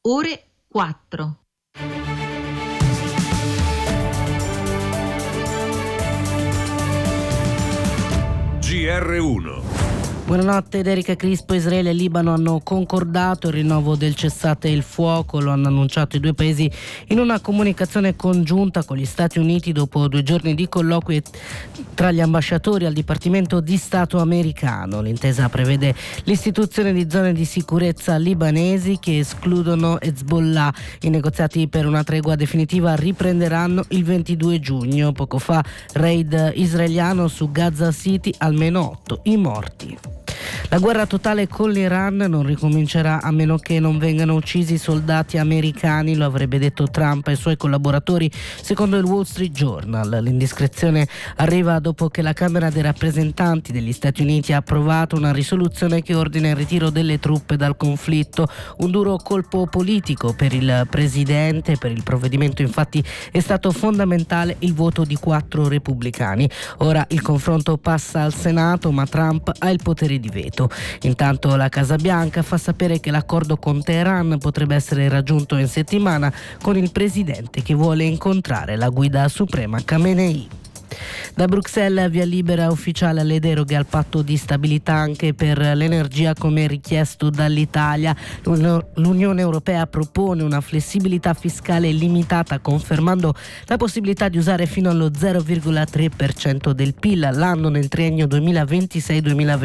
ore 4. GR1. Buonanotte, ed Erika Crispo. Israele e Libano hanno concordato il rinnovo del cessate il fuoco, lo hanno annunciato i due paesi in una comunicazione congiunta con gli Stati Uniti dopo 2 giorni di colloqui tra gli ambasciatori al Dipartimento di Stato americano. L'intesa prevede l'istituzione di zone di sicurezza libanesi che escludono Hezbollah. I negoziati per una tregua definitiva riprenderanno il 22 giugno. Poco fa raid israeliano su Gaza City, almeno 8 i morti. La guerra totale con l'Iran non ricomincerà a meno che non vengano uccisi soldati americani, lo avrebbe detto Trump ai suoi collaboratori, secondo il Wall Street Journal. L'indiscrezione arriva dopo che la Camera dei rappresentanti degli Stati Uniti ha approvato una risoluzione che ordina il ritiro delle truppe dal conflitto, un duro colpo politico per il presidente. Per il provvedimento infatti è stato fondamentale il voto di 4 repubblicani. Ora il confronto passa al Senato, ma Trump ha il potere di veto. Intanto la Casa Bianca fa sapere che l'accordo con Teheran potrebbe essere raggiunto in settimana, con il presidente che vuole incontrare la guida suprema Khamenei. Da Bruxelles via libera ufficiale alle deroghe al patto di stabilità anche per l'energia come richiesto dall'Italia. L'Unione Europea propone una flessibilità fiscale limitata, confermando la possibilità di usare fino allo 0,3% del PIL l'anno nel triennio 2026-2028.